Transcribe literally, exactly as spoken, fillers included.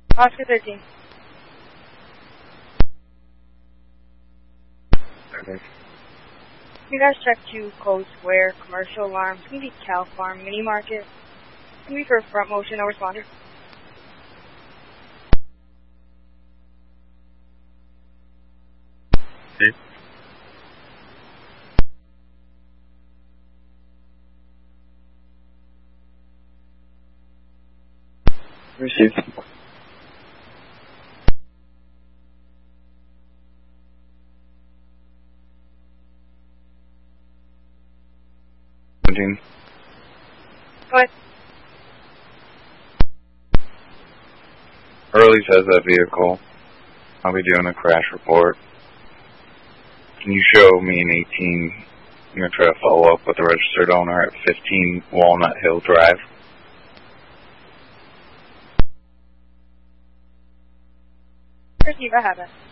Oscar thirteen. Okay. You guys check two Code Square, commercial alarm, it's going to be Cal Farm Mini Market. It's going to be for a front motion, no responder. Okay. Received. seventeen. Go ahead. Early says that vehicle. I'll be doing a crash report. Can you show me an eighteen? I'm going to try to follow up with the registered owner at fifteen Walnut Hill Drive. Receive, I have it.